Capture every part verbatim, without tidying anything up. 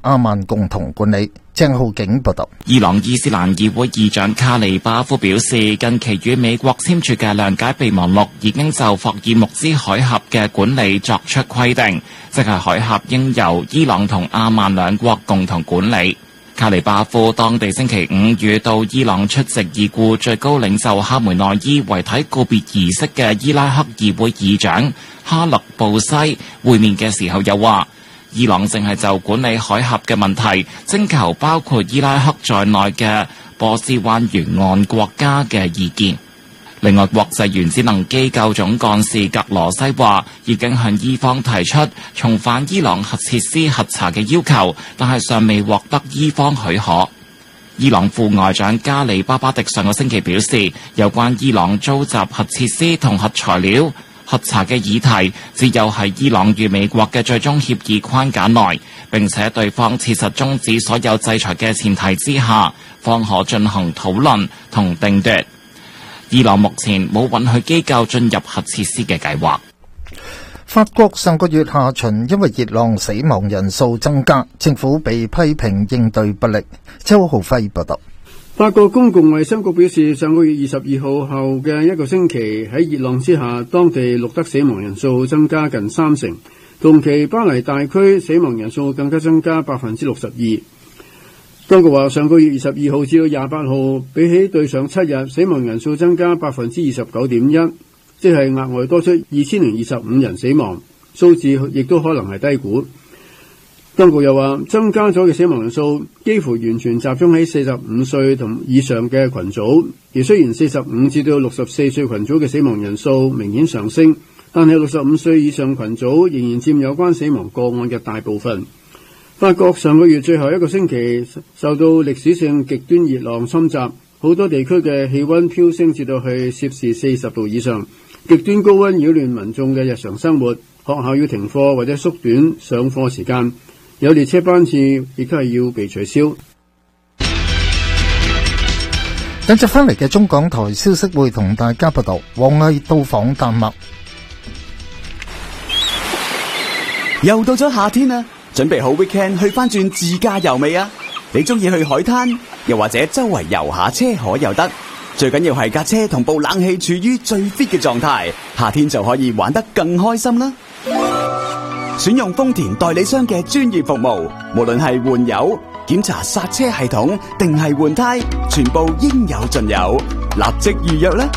阿曼共同管理。鄭浩景報道。 伊朗伊斯蘭議會議長卡利巴夫表示，近期與美國簽署嘅諒解備忘錄已經就霍爾木茲海峽嘅管理作出規定，即係海峽應由伊朗同阿曼兩國共同管理。卡利巴夫當地星期五與到伊朗出席已故最高領袖哈梅內伊遺體告別儀式嘅伊拉克議會議長哈勒布西會面嘅時候，又話伊朗正係就管理海峽嘅問題徵求包括伊拉克在內嘅波斯灣沿岸國家嘅意見。另外，國際原子能機構總幹事格羅西話已經向伊方提出重返伊朗核設施核查嘅要求，但係尚未獲得伊方許可。伊朗副外長加里巴巴迪上個星期表示，有關伊朗租集核設施同核材料核查嘅議題，只有喺伊朗與美國嘅最終協議框架內，並且對方切實終止所有制裁嘅前提之下，方可進行討論同定奪。伊朗目前冇允許機構進入核設施嘅計劃。 法國上個月下旬因為熱浪死亡人數增加，政府被批評應對不力。周浩輝報道。 法國公共衛生局表示，上個月二十二號後嘅一個星期喺熱浪之下，當地錄得死亡人數增加近三成，同期巴黎大區死亡人數更加增加百分之六十二。當局話，上個月二十二號至到廿八號，比起對上七日，死亡人數增加百分之二十九點一，即係額外多出二千零二十五人死亡，數字亦都可能係低估。當局又話，增加咗嘅死亡人數幾乎完全集中喺四十五歲同以上嘅群組，而雖然四十五至到六十四歲群組嘅死亡人數明顯上升，但係六十五歲以上群組仍然佔有關死亡個案嘅大部分。法國上個月最後一個星期受到歷史性極端熱浪侵襲，好多地區嘅氣溫飆升至到去攝氏四十度以上，極端高溫擾亂民眾嘅日常生活，學校要停課或者縮短上課時間，有列車班次亦都係要被取消。 等陣翻嚟嘅中港台消息會同大家報道，王毅到訪丹麥。 又到咗夏天啦，準備好 weekend 去翻轉自駕遊未啊？你中意去海灘，又或者周圍遊下車河又得，最緊要係架車同部冷氣處於最 fit 嘅狀態，夏天就可以玩得更開心啦。選用豐田代理商嘅專業服務，無論係換油、檢查剎車系統定係換胎，全部應有盡有，立即預約啦！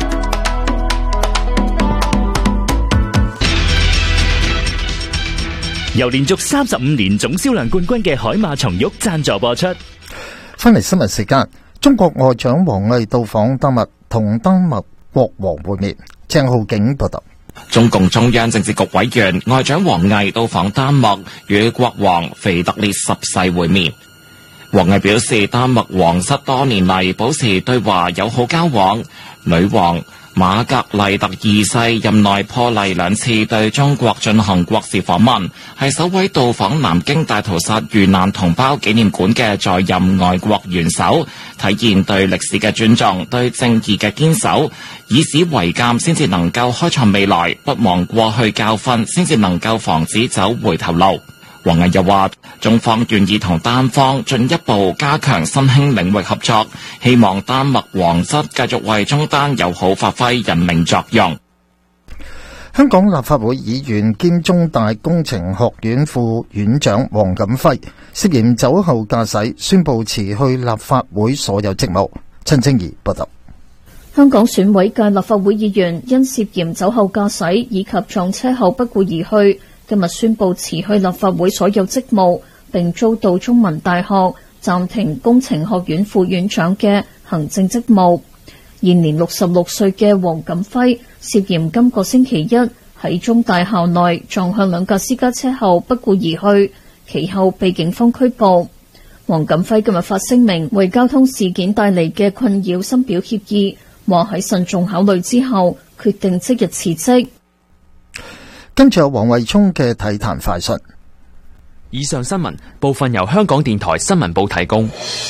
由連續三十五年總銷量冠軍嘅海馬松玉贊助播出。 翻嚟新聞時間，中國外長王毅到訪丹麥，同丹麥國王會面。鄭浩景報道。 中共中央政治局委員外長王毅到訪丹麥，與國王腓特烈十世會面。王毅表示，丹麥皇室多年嚟保持對華友好交往，女王瑪格麗特二世任內破例兩次對中國進行國事訪問，係首位到訪南京大屠殺遇難同胞紀念館嘅在任外國元首，體現對歷史嘅尊重、對正義嘅堅守，以史為鑑先至能夠開創未來，不忘過去教訓先至能夠防止走回頭路。王毅又話，中方願意同丹方進一步加強新興領域合作，希望丹麥皇室繼續為中丹友好發揮引領作用。 香港立法會議員兼中大工程學院副院長黃錦輝涉嫌酒後駕駛，宣布辭去立法會所有職務。陳清儀報道。 香港選委界立法會議員因涉嫌酒後駕駛以及撞車後不顧而去，今日宣布辭去立法會所有職務，並遭到中文大學暫停工程學院副院長嘅行政職務。現年六十六歲嘅黃錦輝涉嫌今個星期一喺中大校內撞向兩架私家車後不顧而去，其後被警方拘捕。黃錦輝今日發聲明，為交通事件帶嚟嘅困擾深表歉意，話喺慎重考慮之後決定即日辭職。 跟住有黃慧聰嘅體壇快訊。 以上新聞部分由香港電台新聞部提供。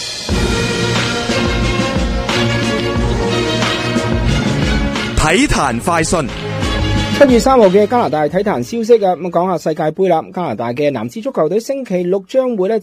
體壇快訊。 七月三號嘅加拿大體壇消息啊，咁講下世界盃啦。加拿大嘅男子足球隊星期六將會咧